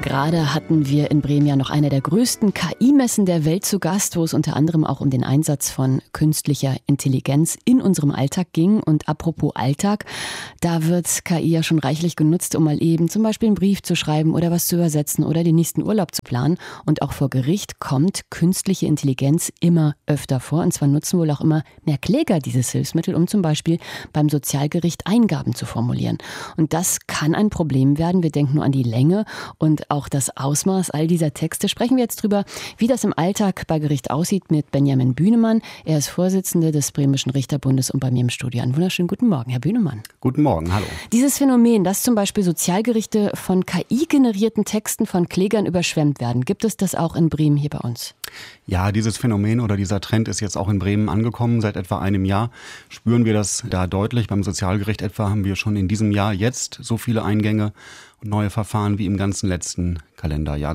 Gerade hatten wir in Bremen ja noch eine der größten KI-Messen der Welt zu Gast, wo es unter anderem auch um den Einsatz von künstlicher Intelligenz in unserem Alltag ging. Und apropos Alltag, da wird KI ja schon reichlich genutzt, um mal eben zum Beispiel einen Brief zu schreiben oder was zu übersetzen oder den nächsten Urlaub zu planen. Und auch vor Gericht kommt künstliche Intelligenz immer öfter vor. Und zwar nutzen wohl auch immer mehr Kläger dieses Hilfsmittel, um zum Beispiel beim Sozialgericht Eingaben zu formulieren. Und das kann ein Problem werden. Wir denken nur an die Länge und auch das Ausmaß all dieser Texte. Sprechen wir jetzt drüber, wie das im Alltag bei Gericht aussieht, mit Benjamin Bühnemann. Er ist Vorsitzender des Bremischen Richterbundes und bei mir im Studio. Einen wunderschönen guten Morgen, Herr Bühnemann. Guten Morgen, hallo. Dieses Phänomen, dass zum Beispiel Sozialgerichte von KI-generierten Texten von Klägern überschwemmt werden, gibt es das auch in Bremen hier bei uns? Ja, dieses Phänomen oder dieser Trend ist jetzt auch in Bremen angekommen. Seit etwa einem Jahr spüren wir das da deutlich. Beim Sozialgericht etwa haben wir schon in diesem Jahr jetzt so viele Eingänge und neue Verfahren wie im ganzen letzten Kalenderjahr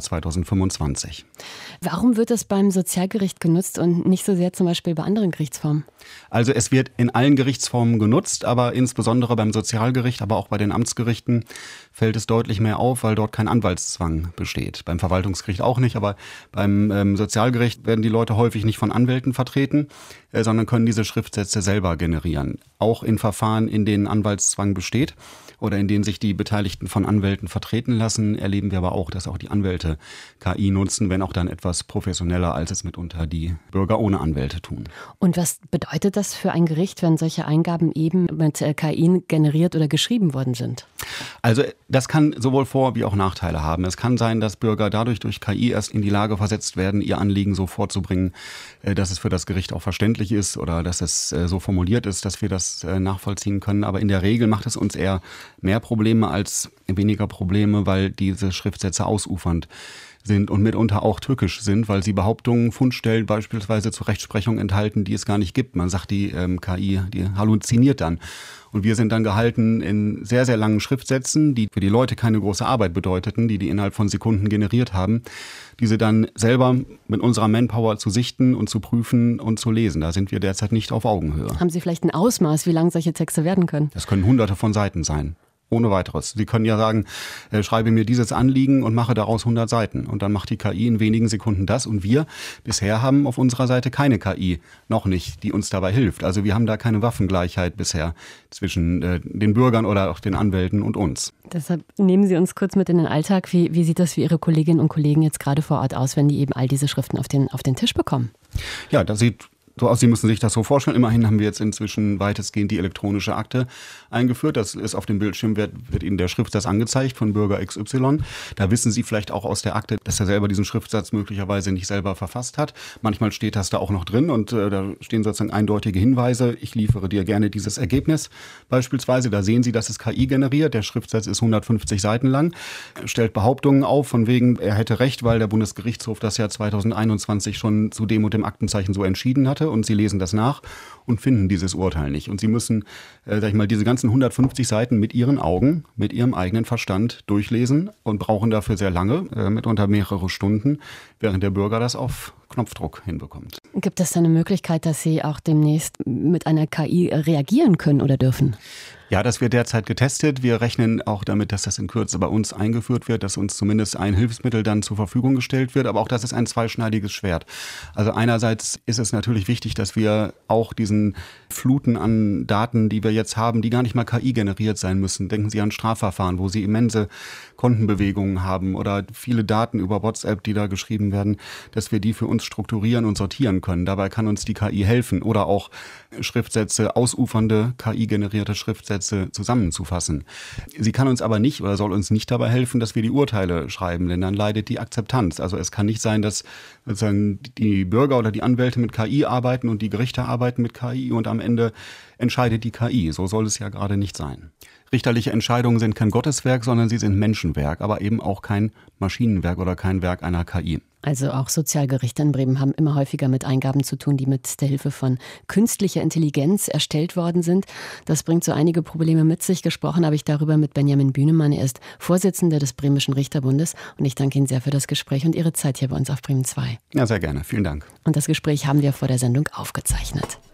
2025. Warum wird das beim Sozialgericht genutzt und nicht so sehr zum Beispiel bei anderen Gerichtsformen? Also es wird in allen Gerichtsformen genutzt, aber insbesondere beim Sozialgericht, aber auch bei den Amtsgerichten fällt es deutlich mehr auf, weil dort kein Anwaltszwang besteht. Beim Verwaltungsgericht auch nicht, aber beim Sozialgericht werden die Leute häufig nicht von Anwälten vertreten, sondern können diese Schriftsätze selber generieren. Auch in Verfahren, in denen Anwaltszwang besteht oder in denen sich die Beteiligten von Anwälten vertreten lassen, erleben wir aber auch, dass auch die Anwälte KI nutzen, wenn auch dann etwas professioneller, als es mitunter die Bürger ohne Anwälte tun. Und was bedeutet das für ein Gericht, wenn solche Eingaben eben mit KI generiert oder geschrieben worden sind? Also das kann sowohl Vor- wie auch Nachteile haben. Es kann sein, dass Bürger dadurch durch KI erst in die Lage versetzt werden, ihr Anliegen so vorzubringen, dass es für das Gericht auch verständlich ist oder dass es so formuliert ist, dass wir das nachvollziehen können. Aber in der Regel macht es uns eher mehr Probleme als weniger Probleme, weil diese Schriftsätze ausufernd sind und mitunter auch tückisch sind, weil sie Behauptungen, Fundstellen beispielsweise zur Rechtsprechung enthalten, die es gar nicht gibt. Man sagt, die KI, die halluziniert dann. Und wir sind dann gehalten in sehr, sehr langen Schriftsätzen, die für die Leute keine große Arbeit bedeuteten, die innerhalb von Sekunden generiert haben, diese dann selber mit unserer Manpower zu sichten und zu prüfen und zu lesen. Da sind wir derzeit nicht auf Augenhöhe. Haben Sie vielleicht ein Ausmaß, wie lang solche Texte werden können? Das können Hunderte von Seiten sein. Ohne weiteres. Sie können ja sagen, schreibe mir dieses Anliegen und mache daraus 100 Seiten. Und dann macht die KI in wenigen Sekunden das. Und wir bisher haben auf unserer Seite keine KI, noch nicht, die uns dabei hilft. Also wir haben da keine Waffengleichheit bisher zwischen den Bürgern oder auch den Anwälten und uns. Deshalb nehmen Sie uns kurz mit in den Alltag. Wie sieht das für Ihre Kolleginnen und Kollegen jetzt gerade vor Ort aus, wenn die eben all diese Schriften auf den Tisch bekommen? Ja, das sieht so aus, Sie müssen sich das so vorstellen. Immerhin haben wir jetzt inzwischen weitestgehend die elektronische Akte eingeführt. Das ist auf dem Bildschirm, wird Ihnen der Schriftsatz angezeigt von Bürger XY. Da wissen Sie vielleicht auch aus der Akte, dass er selber diesen Schriftsatz möglicherweise nicht selber verfasst hat. Manchmal steht das da auch noch drin und da stehen sozusagen eindeutige Hinweise. Ich liefere dir gerne dieses Ergebnis. Beispielsweise, da sehen Sie, dass es KI generiert. Der Schriftsatz ist 150 Seiten lang, stellt Behauptungen auf, von wegen, er hätte recht, weil der Bundesgerichtshof das Jahr 2021 schon zu dem und dem Aktenzeichen so entschieden hatte. Und Sie lesen das nach und finden dieses Urteil nicht. Und Sie müssen, diese ganzen 150 Seiten mit Ihren Augen, mit Ihrem eigenen Verstand durchlesen und brauchen dafür sehr lange, mitunter mehrere Stunden, während der Bürger das auf Knopfdruck hinbekommt. Gibt es eine Möglichkeit, dass Sie auch demnächst mit einer KI reagieren können oder dürfen? Ja, das wird derzeit getestet. Wir rechnen auch damit, dass das in Kürze bei uns eingeführt wird, dass uns zumindest ein Hilfsmittel dann zur Verfügung gestellt wird. Aber auch das ist ein zweischneidiges Schwert. Also einerseits ist es natürlich wichtig, dass wir auch diesen Fluten an Daten, die wir jetzt haben, die gar nicht mal KI generiert sein müssen. Denken Sie an Strafverfahren, wo Sie immense Kontenbewegungen haben oder viele Daten über WhatsApp, die da geschrieben werden, dass wir die für uns strukturieren und sortieren können. Dabei kann uns die KI helfen oder auch Schriftsätze, ausufernde KI-generierte Schriftsätze zusammenzufassen. Sie kann uns aber nicht oder soll uns nicht dabei helfen, dass wir die Urteile schreiben, denn dann leidet die Akzeptanz. Also es kann nicht sein, dass sozusagen die Bürger oder die Anwälte mit KI arbeiten und die Gerichte arbeiten mit KI und am Ende entscheidet die KI. So soll es ja gerade nicht sein. Richterliche Entscheidungen sind kein Gotteswerk, sondern sie sind Menschenwerk, aber eben auch kein Maschinenwerk oder kein Werk einer KI. Also auch Sozialgerichte in Bremen haben immer häufiger mit Eingaben zu tun, die mit der Hilfe von künstlicher Intelligenz erstellt worden sind. Das bringt so einige Probleme mit sich. Gesprochen habe ich darüber mit Benjamin Bühnemann. Er ist Vorsitzender des Bremischen Richterbundes. Und ich danke Ihnen sehr für das Gespräch und Ihre Zeit hier bei uns auf Bremen 2. Ja, sehr gerne. Vielen Dank. Und das Gespräch haben wir vor der Sendung aufgezeichnet.